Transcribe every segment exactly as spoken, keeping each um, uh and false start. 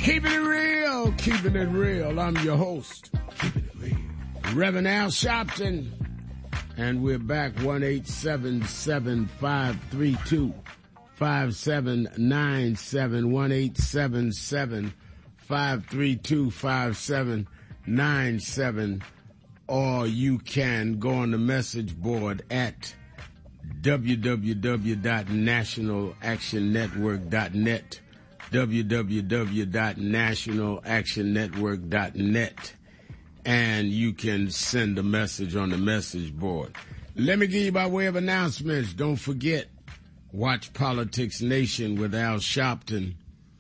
Keeping it real, keeping it real. I'm your host, keeping it real, Reverend Al Sharpton, and we're back. One eight seven seven five three two five seven nine seven. One eight seven seven five three two five seven nine seven. Or you can go on the message board at w w w dot national action network dot net. w w w dot national action network dot net, and you can send a message on the message board. Let me give you by way of announcements. Don't forget, watch Politics Nation with Al Sharpton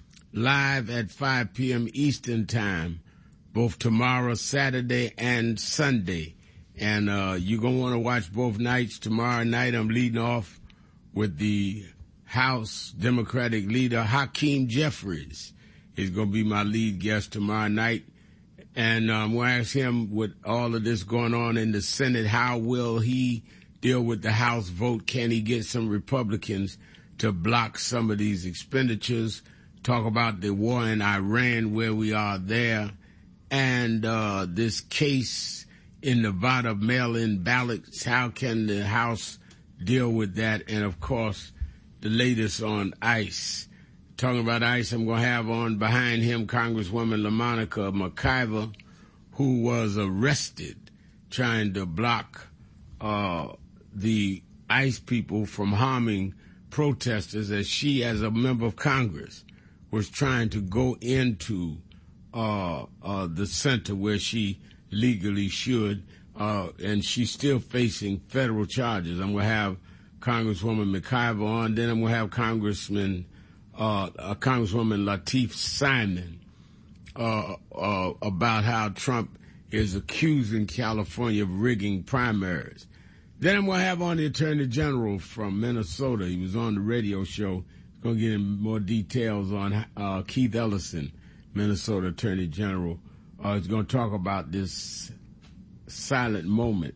live at five p.m. Eastern Time, both tomorrow, Saturday, and Sunday. And uh, you're going to want to watch both nights. Tomorrow night, I'm leading off with the House Democratic leader Hakeem Jeffries. He's going to be my lead guest tomorrow night. And I'm going to ask him, with all of this going on in the Senate, how will he deal with the House vote? Can he get some Republicans to block some of these expenditures? Talk about the war in Iran, where we are there, and uh, this case in Nevada, mail-in ballots. How can the House deal with that? And, of course, the latest on ICE. Talking about ICE, I'm going to have on behind him Congresswoman LaMonica McIver, who was arrested trying to block uh, the ICE people from harming protesters, as she, as a member of Congress, was trying to go into uh, uh, the center where she legally should, uh, and she's still facing federal charges. I'm going to have Congresswoman McIver on. Then I'm going to have Congressman, uh, uh, Congresswoman Lateef Simon uh, uh, about how Trump is accusing California of rigging primaries. Then I'm going to have on the Attorney General from Minnesota. He was on the radio show. He's going to get in more details on uh, Keith Ellison, Minnesota Attorney General. Uh, he's going to talk about this silent moment.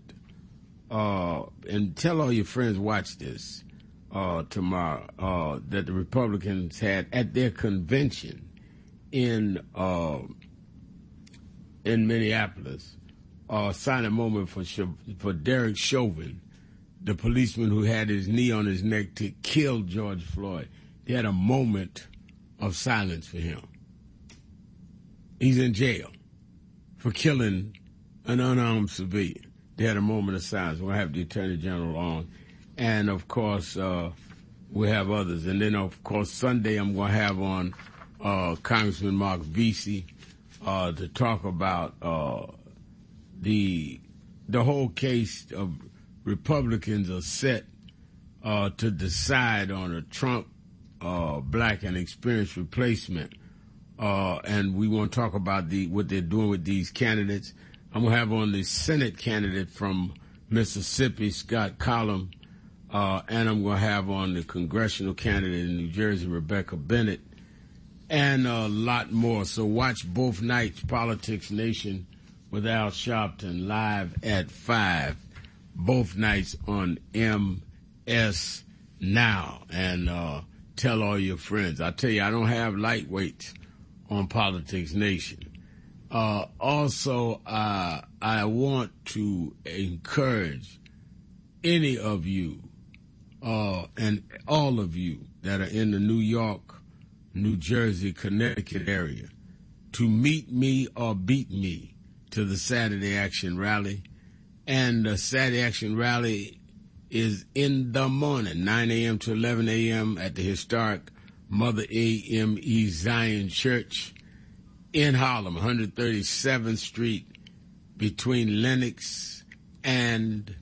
Uh, and tell all your friends, watch this uh, tomorrow, uh, that the Republicans had at their convention in uh, in Minneapolis, a uh, silent moment for for Derek Chauvin, the policeman who had his knee on his neck to kill George Floyd. They had a moment of silence for him. He's in jail for killing an unarmed civilian. They had a moment of silence. We'll have the Attorney General on. And, of course, uh, we'll have others. And then, of course, Sunday I'm going to have on uh, Congressman Mark Vesey uh, to talk about uh, the the whole case of Republicans are set uh, to decide on a Trump uh, black and experienced replacement. Uh, and we want to talk about the what they're doing with these candidates. I'm going to have on the Senate candidate from Mississippi, Scott Collum, uh, and I'm going to have on the congressional candidate in New Jersey, Rebecca Bennett, and a lot more. So watch both nights, Politics Nation with Al Sharpton, live at five, both nights on M S Now. And uh, tell all your friends. I tell you, I don't have lightweights on Politics Nation. Uh, also, uh, I want to encourage any of you uh, and all of you that are in the New York, New Jersey, Connecticut area to meet me or beat me to the Saturday Action Rally. And the Saturday Action Rally is in the morning, nine a.m. to eleven a.m. at the historic Mother A M E Zion Church in Harlem, one thirty-seventh Street, between Lenox and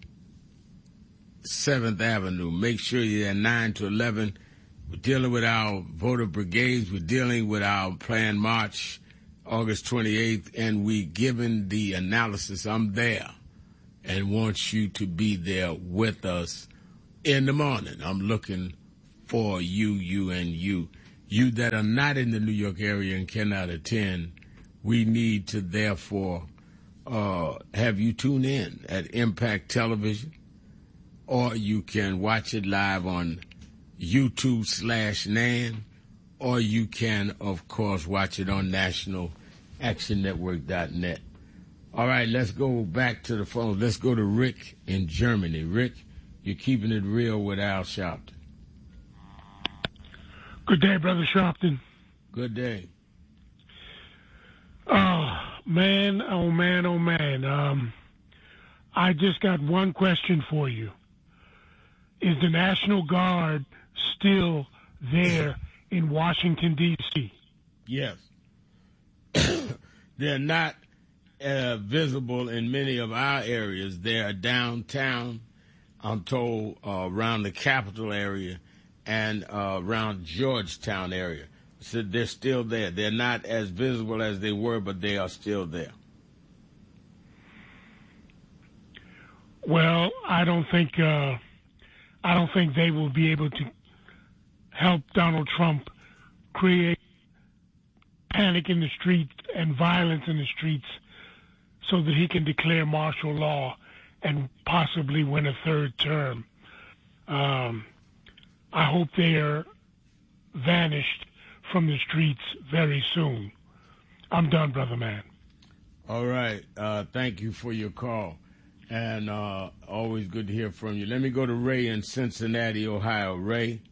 seventh Avenue. Make sure you're at nine to eleven. We're dealing with our voter brigades. We're dealing with our planned march, August twenty-eighth, and we given the analysis. I'm there and want you to be there with us in the morning. I'm looking for you, you, and you. You that are not in the New York area and cannot attend, we need to therefore uh, have you tune in at Impact Television, or you can watch it live on YouTube slash Nan, or you can, of course, watch it on national action network dot net. All right, let's go back to the phone. Let's go to Rick in Germany. Rick, you're keeping it real with Al Sharpton. Good day, Brother Sharpton. Good day. Oh, man, oh, man, oh, man. Um, I just got one question for you. Is the National Guard still there in Washington, D C? Yes. They're not uh, visible in many of our areas. They're downtown, I'm told, uh, around the Capitol area and uh, around Georgetown area. So they're still there. They're not as visible as they were, but they are still there. Well, I don't think uh, I don't think they will be able to help Donald Trump create panic in the streets and violence in the streets so that he can declare martial law and possibly win a third term. Um, I hope they are vanished from the streets very soon. I'm done, brother man. All right. Uh, thank you for your call. And uh, always good to hear from you. Let me go to Ray in Cincinnati, Ohio. Ray?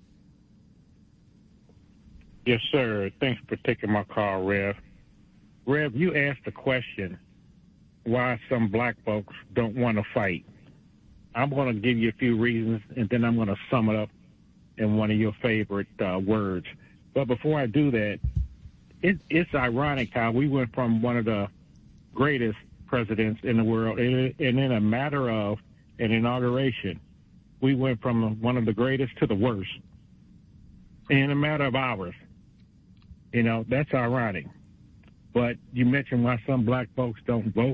Yes, sir. Thanks for taking my call, Rev. Rev, you asked the question why some black folks don't want to fight. I'm going to give you a few reasons, and then I'm going to sum it up in one of your favorite uh, words. But before I do that, it, it's ironic how we went from one of the greatest presidents in the world, and, and in a matter of an inauguration, we went from one of the greatest to the worst in a matter of hours. You know, that's ironic. But you mentioned why some black folks don't vote.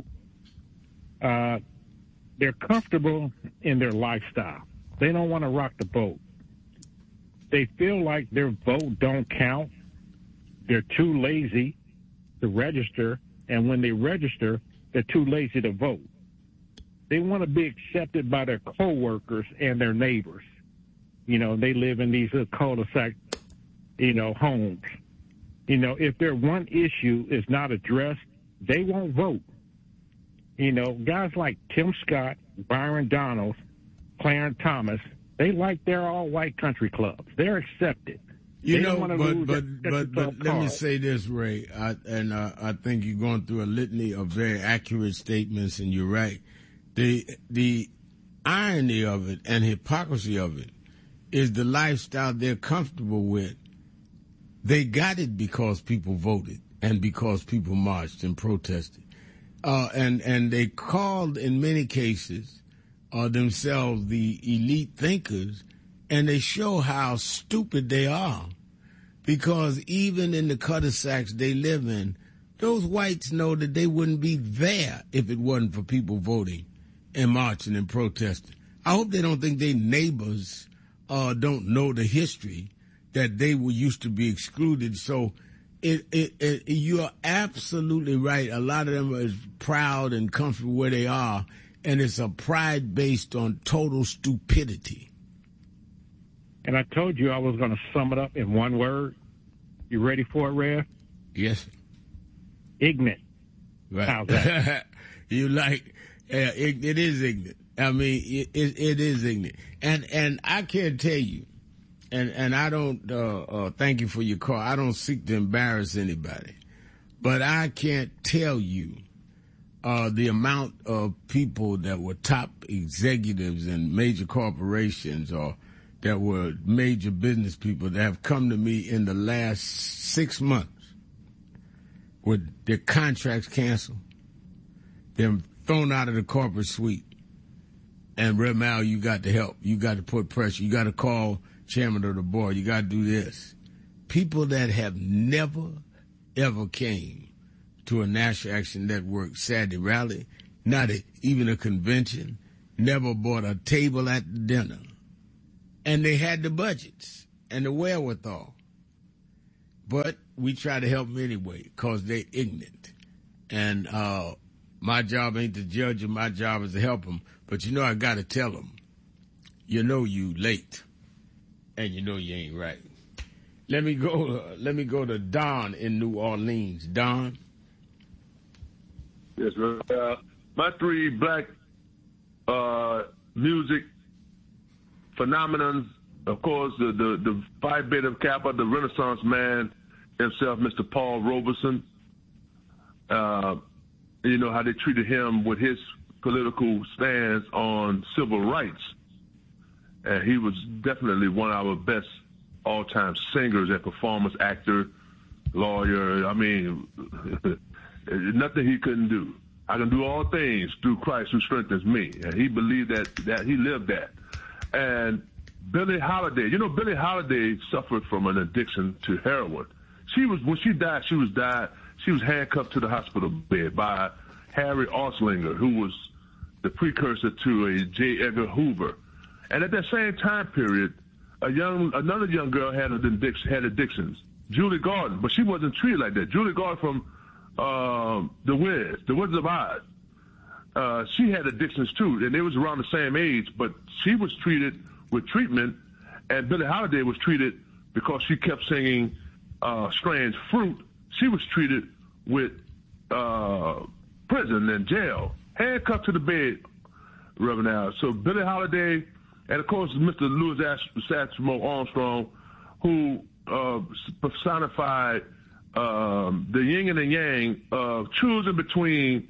Uh, they're comfortable in their lifestyle. They don't want to rock the boat. They feel like their vote don't count. They're too lazy to register, and when they register, they're too lazy to vote. They want to be accepted by their coworkers and their neighbors. You know, they live in these cul-de-sac, you know, homes. You know, if their one issue is not addressed, they won't vote. You know, guys like Tim Scott, Byron Donalds, Clarence Thomas, they like their all-white country clubs. They're accepted. You they know, but but but, but let me say this, Ray, I, and uh, I think you're going through a litany of very accurate statements, and you're right. The the irony of it and hypocrisy of it is the lifestyle they're comfortable with. They got it because people voted and because people marched and protested. Uh, and, and they called, in many cases, uh, themselves the elite thinkers, and they show how stupid they are. Because even in the cul-de-sacs they live in, those whites know that they wouldn't be there if it wasn't for people voting and marching and protesting. I hope they don't think their neighbors uh, don't know the history that they were used to be excluded. So it, it, it, you are absolutely right. A lot of them are proud and comfortable where they are, and it's a pride based on total stupidity. And I told you I was going to sum it up in one word. You ready for it, Rev? Yes. Ignorant. Right. How's that? You like, uh, it, it is ignorant. I mean, it, it, it is ignorant. And, and I can't tell you, and, and I don't, uh, uh, thank you for your call. I don't seek to embarrass anybody, but I can't tell you, uh, the amount of people that were top executives in major corporations or that were major business people that have come to me in the last six months with their contracts canceled, them thrown out of the corporate suite. And Rev Mal, you got to help. You got to put pressure. You got to call chairman of the board. You got to do this. People that have never, ever came to a National Action Network Saturday rally, not a, even a convention, never bought a table at the dinner. And they had the budgets and the wherewithal. But we try to help them anyway because they're ignorant. And uh, my job ain't to judge them. My job is to help them. But you know I got to tell them, you know you late and you know you ain't right. Let me go. Uh, let me go to Don in New Orleans. Don. Yes, uh, my three black uh, music phenomenons, of course, the the, the Phi Beta Kappa, the Renaissance man himself, Mister Paul Robeson. Uh, you know how they treated him with his political stance on civil rights, and he was definitely one of our best all-time singers and performance, actor, lawyer. I mean, nothing he couldn't do. I can do all things through Christ who strengthens me. And he believed that, that he lived that. And Billie Holiday, you know, Billie Holiday suffered from an addiction to heroin. She was, when she died, she was died, she was handcuffed to the hospital bed by Harry Anslinger, who was the precursor to a J. Edgar Hoover. And at that same time period, a young, another young girl had addiction, had addictions, Julie Garden, but she wasn't treated like that. Julie Garden from uh, The Wiz, The Wizard of Oz. Uh, she had addictions too, and they was around the same age, but she was treated with treatment, and Billie Holiday was treated because she kept singing uh, Strange Fruit. She was treated with uh, prison and jail, handcuffed to the bed, Reverend Al. So Billie Holiday, and of course Mister Louis Satchmo Armstrong, who uh, personified um, the yin and the yang of choosing between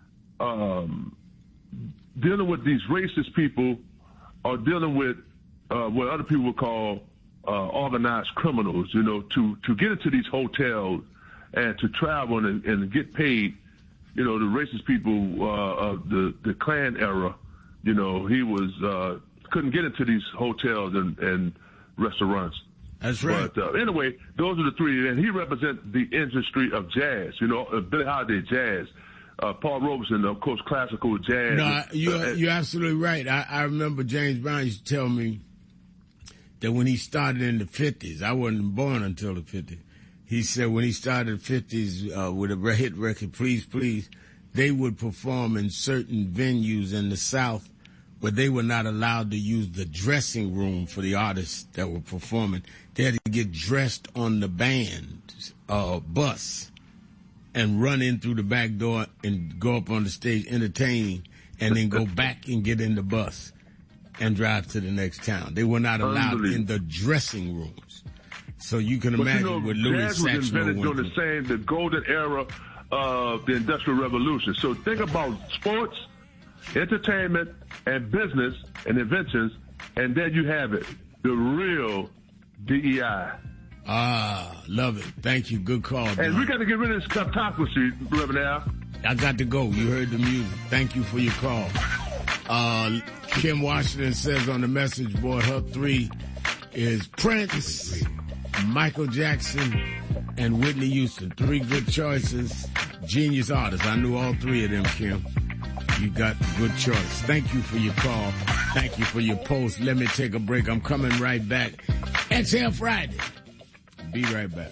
um, dealing with these racist people or dealing with uh, what other people would call uh, organized criminals, you know, to, to get into these hotels and to travel and, and get paid. You know, the racist people uh, of the, the Klan era, you know, he was uh, couldn't get into these hotels and, and restaurants. That's right. But uh, anyway, those are the three. And he represents the industry of jazz, you know, uh, Billie Holiday, jazz. Uh, Paul Robeson, of course, classical jazz. No, you're, uh, you're absolutely right. I, I remember James Brown used to tell me that when he started in the fifties, I wasn't born until the fifties, he said when he started in the fifties uh, with a hit record, Please, Please, they would perform in certain venues in the South where they were not allowed to use the dressing room for the artists that were performing. They had to get dressed on the band uh, bus and run in through the back door and go up on the stage entertaining and then go back and get in the bus and drive to the next town. They were not allowed in the dressing rooms. So you can imagine but you know, what Louis jazz was invented during the same, the golden era of the Industrial Revolution. So think about sports, entertainment, and business and inventions, and there you have it, the real D E I. Ah, love it. Thank you. Good call, And Don. We got to get rid of this kleptocracy, Reverend Al. I got to go. You heard the music. Thank you for your call. Uh, Kim Washington says on the message board, her three is Prince, Michael Jackson, and Whitney Houston. Three good choices. Genius artists. I knew all three of them, Kim. You got the good choice. Thank you for your call. Thank you for your post. Let me take a break. I'm coming right back. Exhale Friday. Be right back.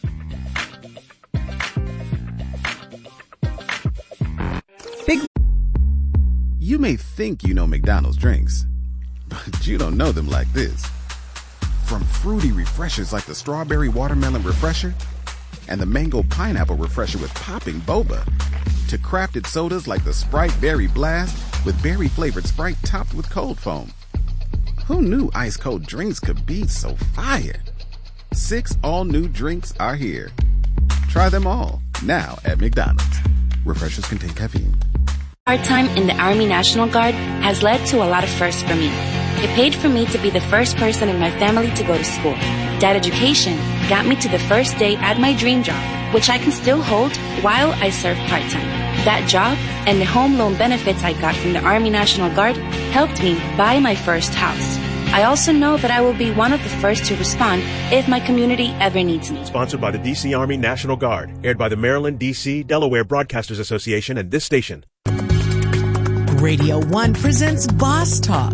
Big. You may think you know McDonald's drinks, but you don't know them like this. From fruity refreshers like the Strawberry Watermelon Refresher and the Mango Pineapple Refresher with popping boba, to crafted sodas like the Sprite Berry Blast with berry-flavored Sprite topped with cold foam. Who knew ice-cold drinks could be so fire? Six all-new drinks are here. Try them all, now at McDonald's. Refreshers contain caffeine. Part-time in the Army National Guard has led to a lot of firsts for me. It paid for me to be the first person in my family to go to school. That education got me to the first day at my dream job, which I can still hold while I serve part-time. That job and the home loan benefits I got from the Army National Guard helped me buy my first house. I also know that I will be one of the first to respond if my community ever needs me. Sponsored by the D C Army National Guard. Aired by the Maryland, D C, Delaware Broadcasters Association and this station. Radio one presents Boss Talk.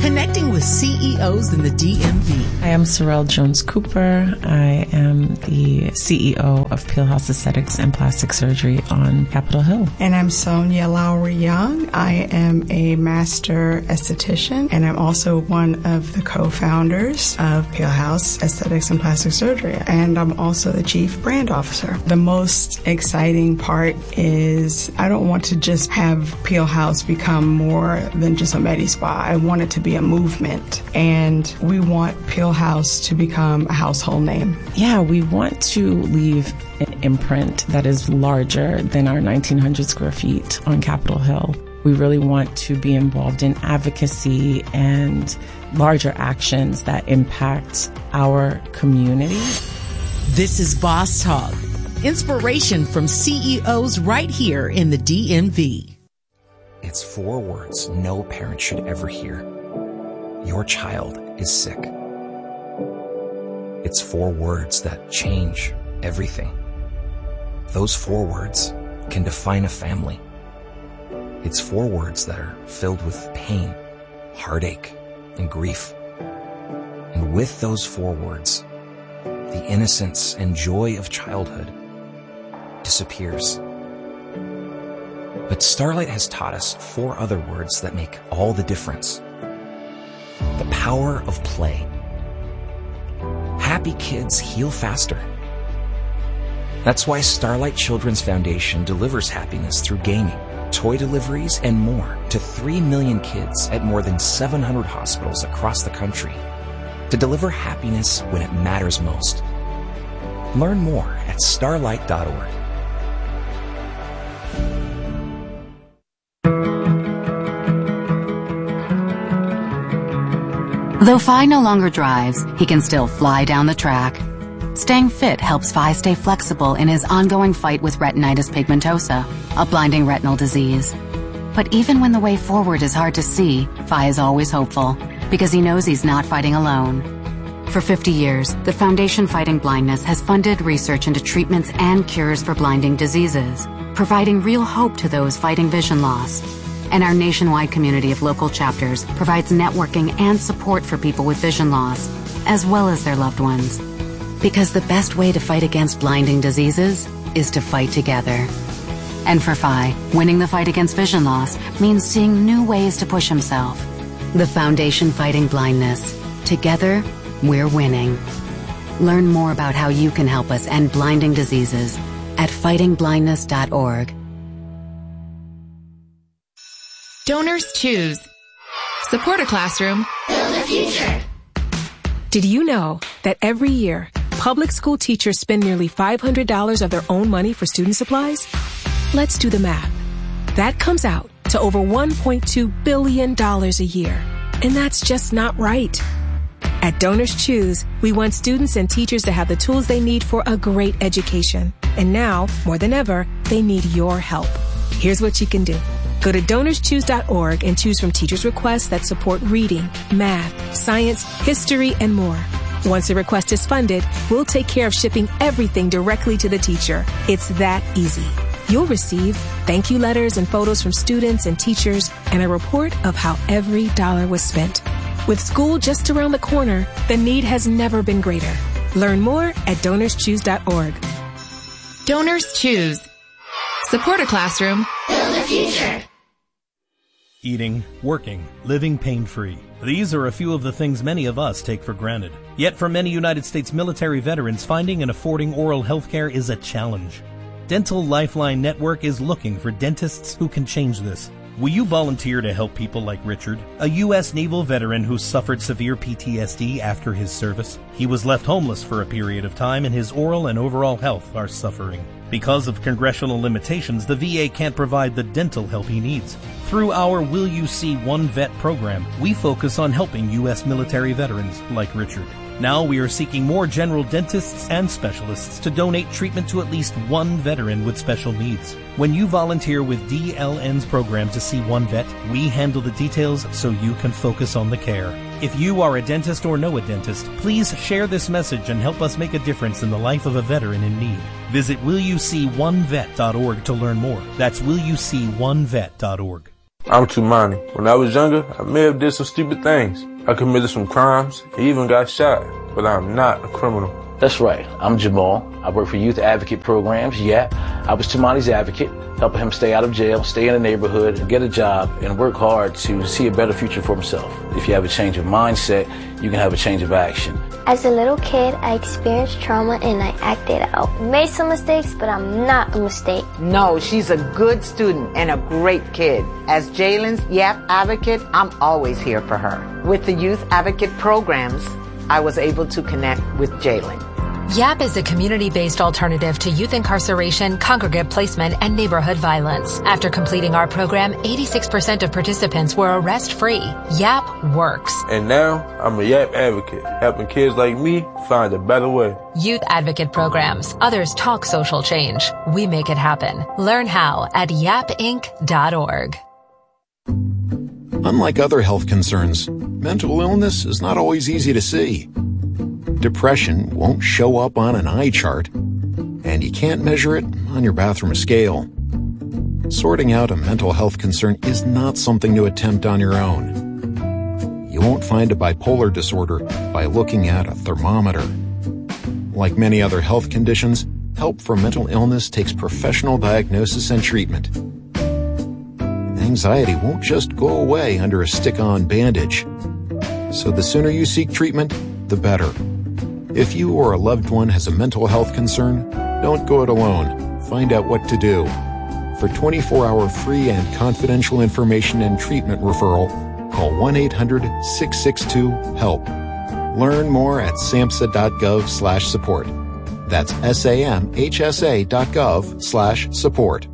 connecting with C E Os in the D M V. I am Sorrel Jones-Cooper. I am the C E O of Peel House Aesthetics and Plastic Surgery on Capitol Hill. And I'm Sonia Lowry Young. I am a master esthetician, and I'm also one of the co-founders of Peel House Aesthetics and Plastic Surgery. And I'm also the chief brand officer. The most exciting part is I don't want to just have Peel House become more than just a med spa. I want it to be a movement, and we want Peel House to become a household name. Yeah, we want to leave an imprint that is larger than our nineteen hundred square feet on Capitol Hill. We really want to be involved in advocacy and larger actions that impact our community. This is Boss Talk, inspiration from C E Os right here in the D M V. It's four words no parent should ever hear. Your child is sick. It's four words that change everything. Those four words can define a family. It's four words that are filled with pain, heartache, and grief. And with those four words, the innocence and joy of childhood disappears. But Starlight has taught us four other words that make all the difference. The power of play. Happy kids heal faster. That's why Starlight Children's Foundation delivers happiness through gaming, toy deliveries, and more to three million kids at more than seven hundred hospitals across the country to deliver happiness when it matters most. Learn more at starlight dot org. Though Phi no longer drives, he can still fly down the track. Staying fit helps Phi stay flexible in his ongoing fight with retinitis pigmentosa, a blinding retinal disease. But even when the way forward is hard to see, Phi is always hopeful, because he knows he's not fighting alone. For fifty years, the Foundation Fighting Blindness has funded research into treatments and cures for blinding diseases, providing real hope to those fighting vision loss. And our nationwide community of local chapters provides networking and support for people with vision loss, as well as their loved ones. Because the best way to fight against blinding diseases is to fight together. And for Phi, winning the fight against vision loss means seeing new ways to push himself. The Foundation Fighting Blindness. Together, we're winning. Learn more about how you can help us end blinding diseases at fighting blindness dot org. Donors choose. Support a classroom. Build a future. Did you know that every year, public school teachers spend nearly five hundred dollars of their own money for student supplies? Let's do the math. That comes out to over one point two billion dollars a year. And that's just not right. At Donors Choose, we want students and teachers to have the tools they need for a great education. And now, more than ever, they need your help. Here's what you can do. Go to donors choose dot org and choose from teachers' requests that support reading, math, science, history, and more. Once a request is funded, we'll take care of shipping everything directly to the teacher. It's that easy. You'll receive thank you letters and photos from students and teachers and a report of how every dollar was spent. With school just around the corner, the need has never been greater. Learn more at donors choose dot org. Donors Choose. Support a classroom. Build a future. Eating, working, living pain-free. These are a few of the things many of us take for granted. Yet for many United States military veterans, finding and affording oral health care is a challenge. Dental Lifeline Network is looking for dentists who can change this. Will you volunteer to help people like Richard, a U S naval veteran who suffered severe P T S D after his service? He was left homeless for a period of time and his oral and overall health are suffering. Because of congressional limitations, the V A can't provide the dental help he needs. Through our Will You See One Vet program, we focus on helping U S military veterans like Richard. Now we are seeking more general dentists and specialists to donate treatment to at least one veteran with special needs. When you volunteer with D L N's program to see one vet, we handle the details so you can focus on the care. If you are a dentist or know a dentist, please share this message and help us make a difference in the life of a veteran in need. Visit will you see one vet dot org to learn more. That's will you see one vet dot org. I'm Tumani. When I was younger, I may have did some stupid things. I committed some crimes, even got shot, but I'm not a criminal. That's right. I'm Jamal. I work for Youth Advocate Programs, Y A P. I was Tumani's advocate, helping him stay out of jail, stay in the neighborhood, get a job, and work hard to see a better future for himself. If you have a change of mindset, you can have a change of action. As a little kid, I experienced trauma and I acted out. Made some mistakes, but I'm not a mistake. No, she's a good student and a great kid. As Jalen's Y A P advocate, I'm always here for her. With the Youth Advocate Programs, I was able to connect with Jalen. Y A P is a community-based alternative to youth incarceration, congregate placement, and neighborhood violence. After completing our program, eighty-six percent of participants were arrest-free. Y A P works. And now, I'm a Y A P advocate, helping kids like me find a better way. Youth Advocate Programs. Others talk social change. We make it happen. Learn how at yap inc dot org. Unlike other health concerns, mental illness is not always easy to see. Depression won't show up on an eye chart, and you can't measure it on your bathroom scale. Sorting out a mental health concern is not something to attempt on your own. You won't find a bipolar disorder by looking at a thermometer. Like many other health conditions, help for mental illness takes professional diagnosis and treatment. Anxiety won't just go away under a stick-on bandage. So the sooner you seek treatment, the better. If you or a loved one has a mental health concern, don't go it alone. Find out what to do. For twenty-four hour free and confidential information and treatment referral, call one eight hundred six six two HELP. Learn more at samhsa.gov slash support. That's S-A-M-H-S-A dot gov slash support.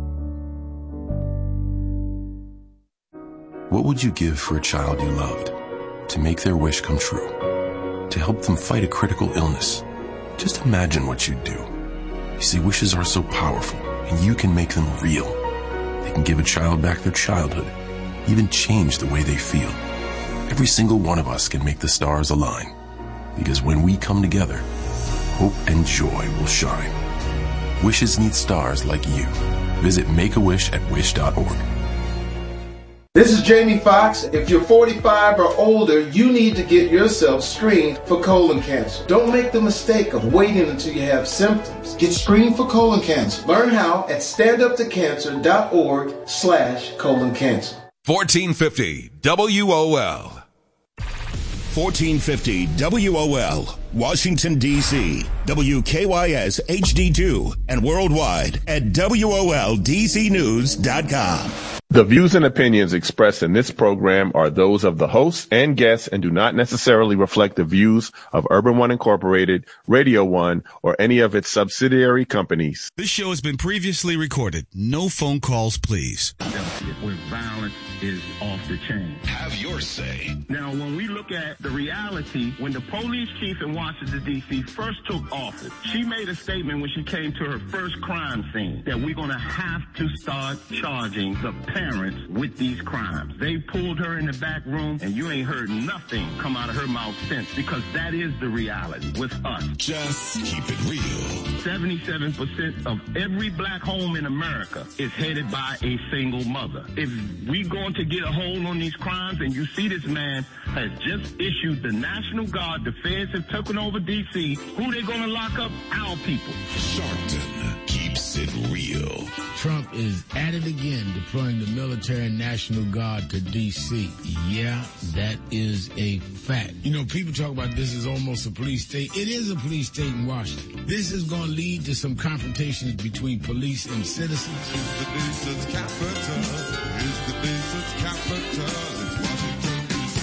What would you give for a child you loved? To make their wish come true? To help them fight a critical illness? Just imagine what you'd do. You see, wishes are so powerful, and you can make them real. They can give a child back their childhood, even change the way they feel. Every single one of us can make the stars align, because when we come together, hope and joy will shine. Wishes need stars like you. Visit Make a Wish at wish dot org. This is Jamie Foxx. If you're forty-five or older, you need to get yourself screened for colon cancer. Don't make the mistake of waiting until you have symptoms. Get screened for colon cancer. Learn how at standuptocancer.org slash colon cancer. fourteen fifty W O L. fourteen fifty W O L, Washington, D C W K Y S H D two, and worldwide at W O L D C news dot com. The views and opinions expressed in this program are those of the hosts and guests and do not necessarily reflect the views of Urban One Incorporated, Radio One, or any of its subsidiary companies. This show has been previously recorded. No phone calls, please. Where violence is off the chain. Have your say. Now, when we look at the reality, when the police chief in Washington, D C first took office, she made a statement when she came to her first crime scene that we're going to have to start charging the parents with these crimes. They pulled her in the back room, and you ain't heard nothing come out of her mouth since, because that is the reality with us. Just keep it real. seventy-seven percent of every black home in America is headed by a single mother. If we going to get a hold on these crimes, and you see this man has just issued the National Guard, the feds have taken over D C, who they going to lock up? Our people. Sharpton keeps it real. Trump is at it again, deploying the military and National Guard to D C. Yeah, that is a fact. You know, people talk about this is almost a police state. It is a police state in Washington. This is going to lead to some confrontations between police and citizens. It's the nation's capital. It's the nation's capital. It's Washington, D C.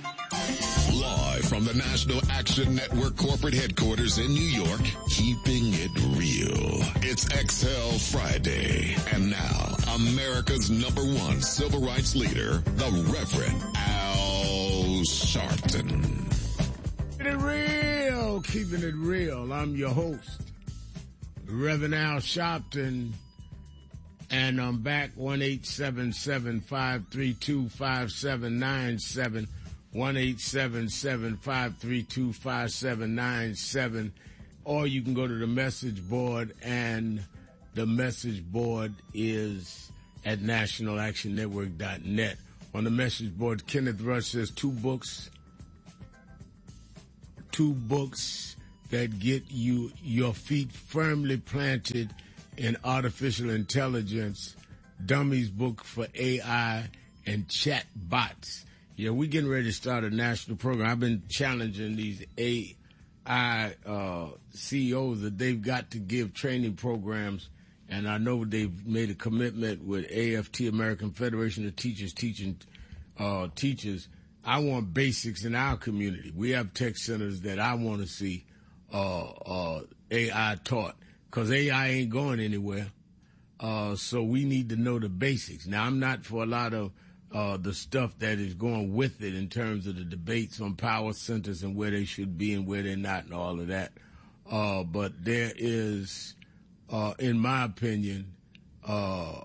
Live from the National Action Network corporate headquarters in New York, keeping it real. It's Exhale Friday. And now, America's number one civil rights leader, the Reverend Al Sharpton. Keeping it real, keeping it real. I'm your host, Reverend Al Sharpton, and I'm back. one eight seven seven, five three two, five seven nine seven. one eight seven seven, five three two, five seven nine seven. Or you can go to the message board, and the message board is at national action network dot net. On the message board, Kenneth Rush says two books, two books that get you your feet firmly planted in artificial intelligence, Dummies book for A I and chat bots. Yeah, we're getting ready to start a national program. I've been challenging these A I uh, C E Os that they've got to give training programs, and I know they've made a commitment with A F T, American Federation of Teachers, teaching uh, teachers. I want basics in our community. We have tech centers that I want to see uh, uh, A I taught, because A I ain't going anywhere. Uh, so we need to know the basics. Now, I'm not for a lot of uh, the stuff that is going with it in terms of the debates on power centers and where they should be and where they're not and all of that. Uh, but there is, uh, in my opinion, uh,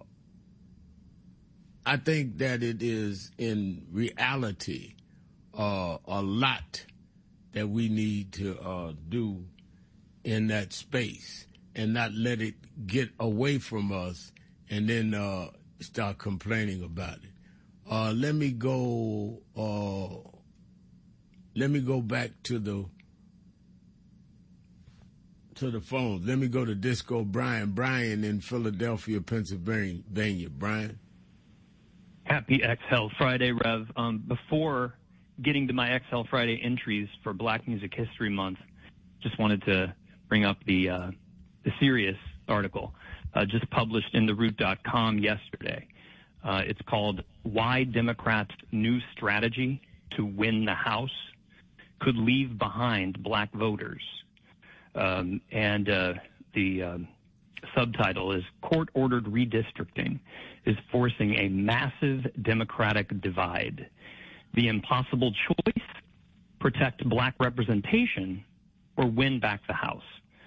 I think that it is in reality uh, a lot that we need to uh, do in that space and not let it get away from us and then uh, start complaining about it. Uh, let me go. Uh, let me go back to the to the phones. Let me go to Disco Brian. Brian in Philadelphia, Pennsylvania. Brian. Happy X Hell Friday, Rev. Um, before getting to my X Hell Friday entries for Black Music History Month, just wanted to bring up the uh, the Sirius article uh, just published in the root dot com yesterday. Uh, it's called Why Democrats' New Strategy to Win the House Could Leave Behind Black Voters. Um, and uh, the uh, subtitle is Court-Ordered Redistricting is Forcing a Massive Democratic Divide. The Impossible Choice, Protect Black Representation, or Win Back the House.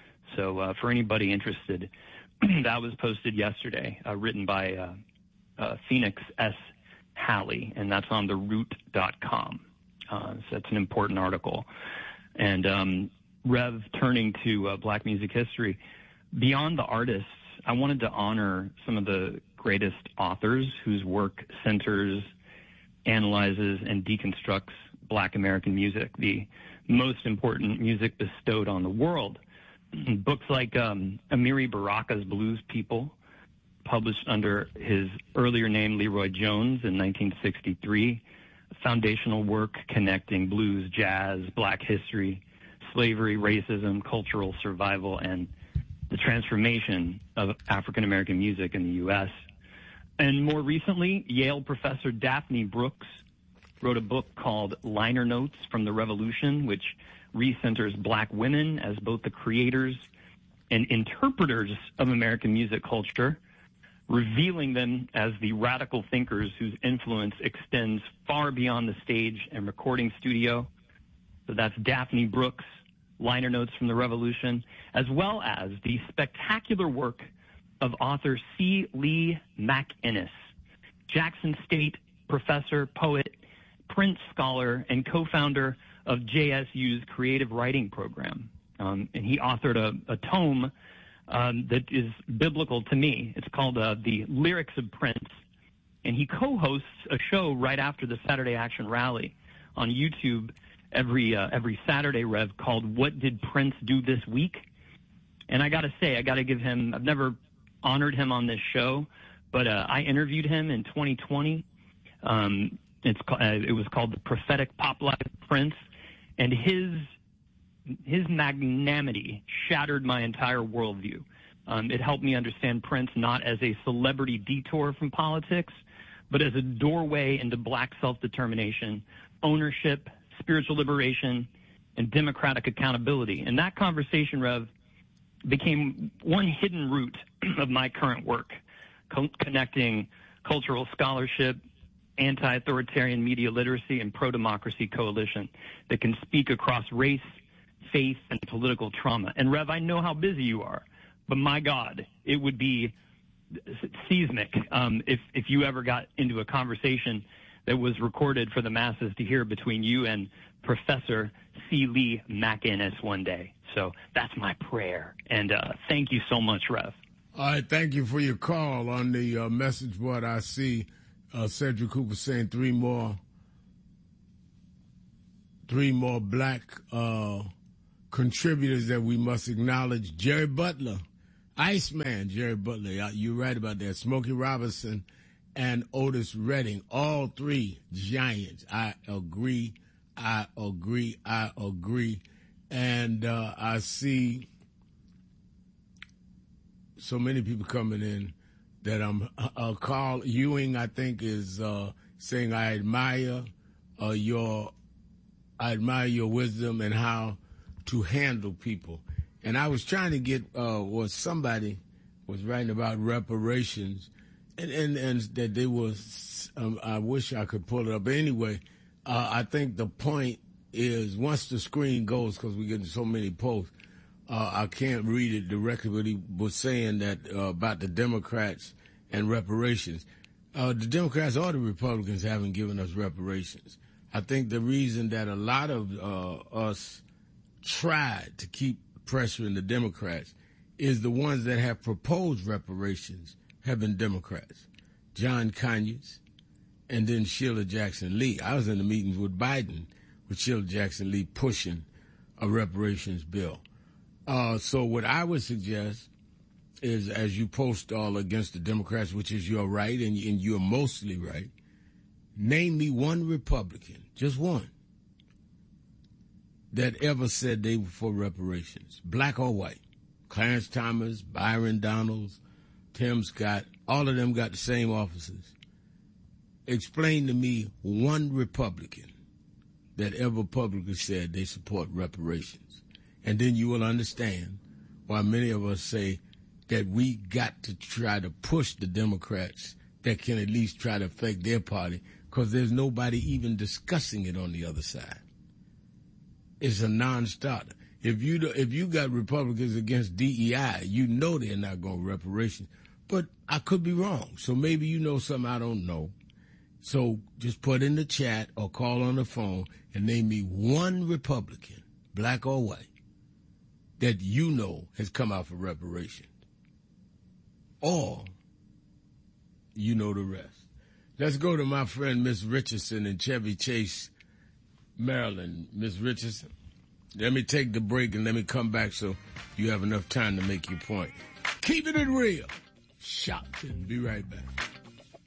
So uh, for anybody interested, that was posted yesterday, uh, written by uh, uh, Phoenix S. Halley, and that's on the root dot com. Uh, so that's an important article. And um, Rev, turning to uh, Black music history, beyond the artists, I wanted to honor some of the greatest authors whose work centers, analyzes, and deconstructs Black American music, the most important music bestowed on the world. Books like um, Amiri Baraka's Blues People, published under his earlier name Leroy Jones in nineteen sixty-three, foundational work connecting blues, jazz, Black history, slavery, racism, cultural survival, and the transformation of African American music in the U S. And more recently, Yale professor Daphne Brooks wrote a book called Liner Notes from the Revolution, which recenters Black women as both the creators and interpreters of American music culture, revealing them as the radical thinkers whose influence extends far beyond the stage and recording studio. So that's Daphne Brooks, Liner Notes from the Revolution, as well as the spectacular work of author C. Lee McInnes, Jackson State professor, poet, Prince scholar, and co-founder of J S U's creative writing program. Um, and he authored a, a tome um, that is biblical to me. It's called uh, The Lyrics of Prince. And he co-hosts a show right after the Saturday Action Rally on YouTube every uh, every Saturday, Rev, called What Did Prince Do This Week? And I got to say, I got to give him, I've never honored him on this show, but uh, I interviewed him in twenty twenty. Um, it's uh, it was called The Prophetic Pop Life of Prince, and his his magnanimity shattered my entire worldview. Um, it helped me understand Prince not as a celebrity detour from politics, but as a doorway into Black self-determination, ownership, spiritual liberation, and democratic accountability. And that conversation, Rev, became one hidden root of my current work, co- connecting cultural scholarship, anti-authoritarian media literacy, and pro-democracy coalition that can speak across race, faith, and political trauma. And Rev, I know how busy you are, but my God, it would be seismic um, if, if you ever got into a conversation that was recorded for the masses to hear between you and Professor C. Lee McInnes one day. So that's my prayer. And uh, thank you so much, Rev. All right, thank you for your call. On the uh, message board, I see uh, Cedric Cooper saying three more, three more black uh, contributors that we must acknowledge. Jerry Butler, Iceman, Jerry Butler. You're right about that. Smokey Robinson and Otis Redding, all three giants. I agree. I agree. I agree. And uh, I see so many people coming in that I'm, uh, Carl Ewing, I think, is uh, saying, I admire uh, your, I admire your wisdom and how to handle people. And I was trying to get, uh, was somebody was writing about reparations, and, and, and that they was, um, I wish I could pull it up. But anyway, uh, I think the point is, once the screen goes, because we're getting so many posts, Uh, I can't read it directly, but he was saying that uh, about the Democrats and reparations. Uh, the Democrats or the Republicans haven't given us reparations. I think the reason that a lot of uh, us tried to keep pressuring the Democrats is the ones that have proposed reparations have been Democrats. John Conyers and then Sheila Jackson Lee. I was in the meetings with Biden with Sheila Jackson Lee pushing a reparations bill. Uh, so what I would suggest is, as you post all against the Democrats, which is your right, and, and you're mostly right, name me one Republican, just one, that ever said they were for reparations, black or white. Clarence Thomas, Byron Donalds, Tim Scott, all of them got the same offices. Explain to me one Republican that ever publicly said they support reparations. And then you will understand why many of us say that we got to try to push the Democrats that can at least try to affect their party, because there's nobody even discussing it on the other side. It's a non-starter. If you do, if you got Republicans against D E I, you know they're not going to reparations. But I could be wrong. So maybe you know something I don't know. So just put in the chat or call on the phone and name me one Republican, black or white, that you know has come out for reparations. Or you know the rest. Let's go to my friend Miss Richardson in Chevy Chase, Maryland. Miss Richardson, let me take the break and let me come back so you have enough time to make your point. Keeping it real. Shopton. Be right back.